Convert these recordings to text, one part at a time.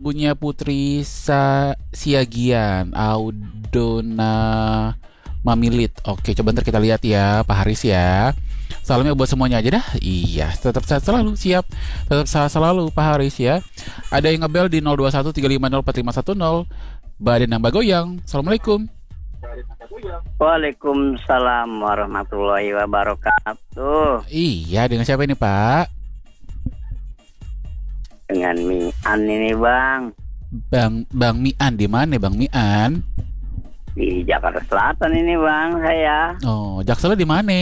lagunya Putri Siagian, Audona Mamilit. Oke, coba ntar kita lihat ya, Pak Haris ya. Salamnya buat semuanya aja dah. Iya, tetap sehat selalu, siap. Tetap sehat selalu Pak Haris ya. Ada yang ngebel di 0213504510. Badan nambah goyang. Assalamualaikum. Waalaikumsalam warahmatullahi wabarakatuh. Iya, dengan siapa ini Pak? Dengan Mian ini Bang. Bang Mian, di mana Bang Mian? Di Jakarta Selatan ini Bang saya. Oh, Jakselnya di mana?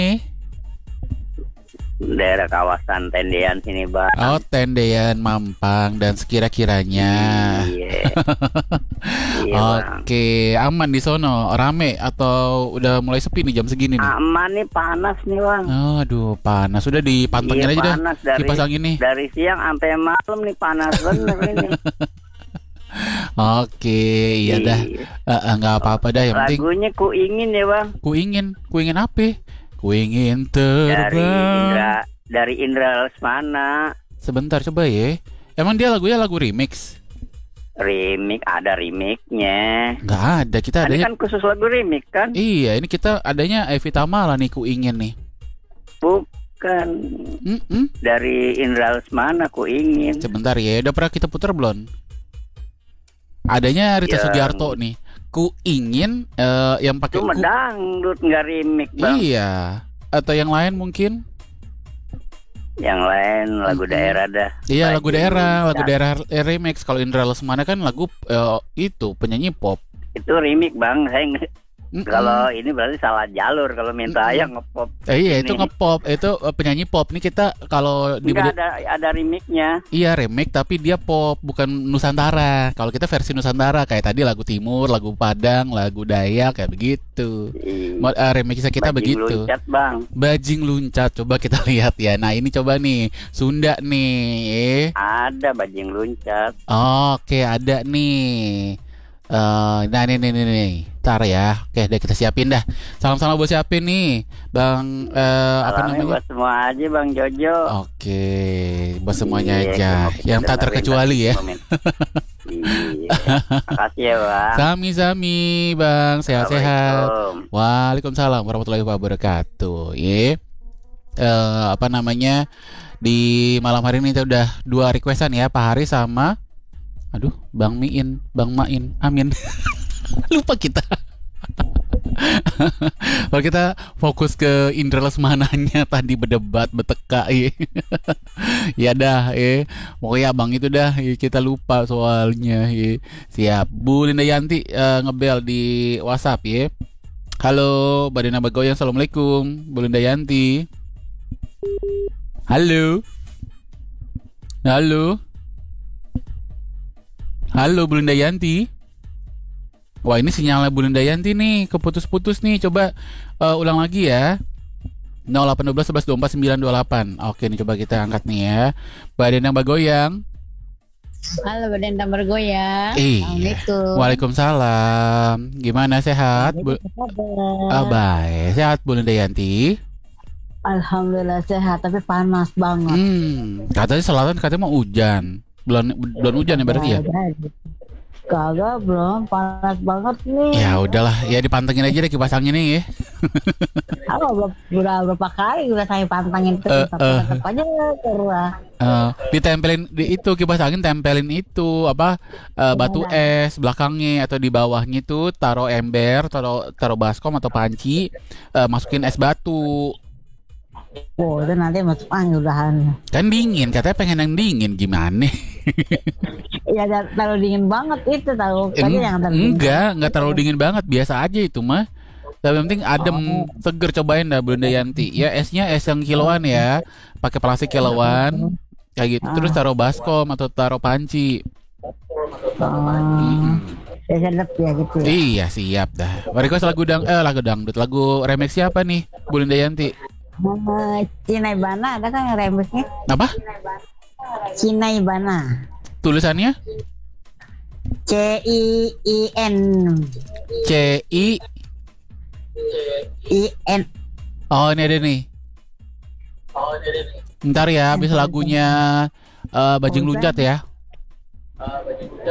Daerah kawasan Tendean sini Bang. Oh, Tendean, Mampang dan sekira-kiranya. Iya. Iya Bang. Oke, aman di sono, rame atau udah mulai sepi nih jam segini nih? Aman nih, panas nih Bang. Aduh, panas. Sudah dipantengin Iya, aja dah. panas dari, Kipas angin nih. dari siang sampai malam nih panas bener ini. Oke, iya dah. Nggak apa-apa dah, yang penting Lagunya ku ingin ya Bang. ku ingin apa? Ku ingin terbang. Dari Indra Lesmana. Sebentar coba ya. Emang dia lagunya lagu remix? Remix, ada remixnya. Nggak ada, kita Ini adanya. kan khusus lagu remix kan? Iya, ini kita adanya Evi Tamala nih, ku ingin nih. Bukan. Dari Indra Lesmana ku ingin. Sebentar ya, udah pernah kita putar belum? Adanya Rita Sugiarto nih. Ku ingin yang pakai Cuma dangdut nggak remix Bang. Iya. Atau yang lain mungkin? Yang lain lagu daerah dah. Iya, lagu daerah Bajing remix. Kalau Indra Lesmana kan lagu itu penyanyi pop. itu remix Bang. Kalau ini berarti salah jalur kalau minta yang ngepop. Iya, ini. itu ngepop, itu penyanyi pop. Nih kita kalau di Enggak ada remixnya. iya remix tapi dia pop bukan Nusantara. Kalau kita versi Nusantara kayak tadi lagu Timur, lagu Padang, lagu Dayak kayak begitu. Remixnya kita Bajing begitu. Luncat Bang. Bajing luncat, coba kita lihat ya. Nah ini coba nih Sunda nih. Ada Bajing Luncat. Oke, ada nih. Nah nih. Ntar ya. Oke, deh kita siapin dah. Salam-salam buat siapin nih, Bang. Apa Salamnya namanya? buat semua aja Bang Jojo. Oke, buat semuanya Iya, aja. kita Yang tak terkecuali ya. Iya. Makasih ya Bang. Sami-sami, Bang. Sehat-sehat. Assalamualaikum. Waalaikumsalam warahmatullahi wabarakatuh. Apa namanya? Di malam hari ini kita udah 2 requestan ya, Pak Haris sama Bang Main. Amin. Lupa kita. Kalau kita fokus ke Indra Lesmananya tadi berdebat berteka ya dah pokoknya abang itu dah kita lupa soalnya siap. Bu Linda Yanti ngebel di WhatsApp ya. Halo Badan Nambah Goyang. Assalamualaikum Bu Linda Yanti. Halo Bu Linda Yanti. Wah ini sinyalnya Bu Linda Yanti nih keputus-putus nih. Coba ulang lagi ya. 0812 11 24 928. Oke nih coba kita angkat nih ya. Badan Nambah Goyang. Halo Badan Nambah Goyang. Assalamualaikum. Waalaikumsalam. Gimana sehat? Baik. Sehat Bu Linda Yanti? Alhamdulillah sehat tapi panas banget. Katanya selatan katanya mau hujan. Belum hujan ya berarti ya? Kagak, belum, panas banget nih. Ya udahlah, ya dipantengin aja deh kipas anginnya ya. Aku udah berapa kali udah saya pantengin terus tetap aja keluar. Ditempelin di itu kipas angin, tempelin itu batu es belakangnya atau di bawahnya itu taruh ember, taruh baskom atau panci, masukin es batu. Oh, itu nanti masuk angin udahan. Kan dingin, katanya pengen yang dingin gimana? Ya terlalu dingin banget itu tahu. Enggak terlalu dingin banget, biasa aja itu mah. Tapi yang penting adem, seger. Cobain dah Bu Linda Yanti. Ya esnya es yang kiloan ya, pakai plastik kiloan kayak gitu. Terus taruh baskom atau taruh panci. Ya sedap ya gitu. Iya siap dah. Request lagu dangdut, lagu remix siapa nih Bu Linda Yanti? Cina Ibana ada kan remixnya? Apa? Cina Ibana. Tulisannya? CIIN. CIIN. Oh ini ada nih. Ntar ya, habis lagunya Bajing Luncat ya.